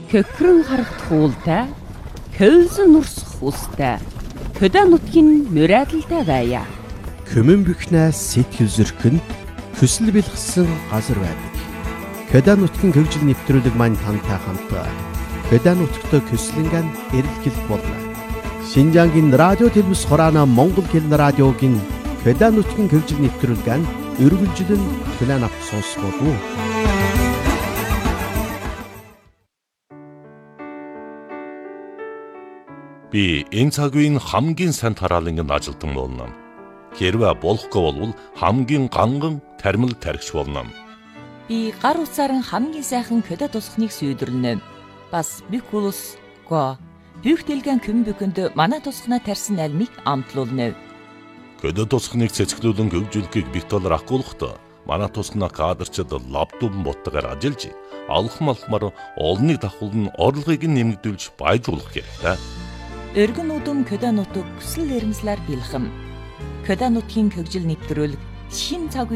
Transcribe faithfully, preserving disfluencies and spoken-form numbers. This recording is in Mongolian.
Хөхрөн харагт хуултай, хөвсөн нурсах устай, хөдөө нутгийн мөрөөдөлтэй байя. Көмөн бихнээс сэтгэл зүрхэнд хүсэл бэлгсэн газар байдаг. Хөдөө нутгийн хөгжил нэвтрүүлэг маань тантай хамт хөдөө нутагт көслөнгөн эрэлхэл болно. Шинжаангийн радио телевиз хураана Монгол хэлний радиогийн хөдөө нутгийн хөгжил нэвтрүүлгэн өргөлжлөн план авч сонсгоо. Би энэ цаг үеийн хамгийн сайн тараалангийн ажилтан болно. Хэрвээ болохгүй бол хамгийн ганган тармил тархич болно. Би гар утсаар хамгийн сайхан хөдөө тусахныг сүйдэрнэ. Бас бүх улс го бүх дэлгэн көмбөкөнд манай тусахнаа тарьсан альмыг амтлуулна. Хөдөө тусахныг цэцгэлүүлэн хөгжүүлэхийг бит толор ахгуулахдаа манай тусахнаа кадрчид лаптоп боттогоор ажиллаж алхам алхмаар олныг давхуулн орлогыг нэмэгдүүлж баяжуулах хэрэгтэй. Өргөн удам хөдөө нутаг хүсэл эрмэлзлэр бэлхэм. Хөдөө нутгийн хөгжил нэвтрүүлэг шин цаг